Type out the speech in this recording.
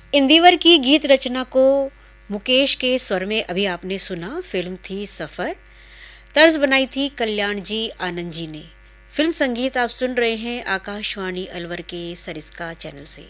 इंदिवर की गीत रचना को मुकेश के स्वर में अभी आपने सुना। फिल्म थी सफर। तर्ज बनाई थी कल्याण जी आनंद जी ने। फिल्म संगीत आप सुन रहे हैं आकाशवाणी अलवर के सरिस्का चैनल से।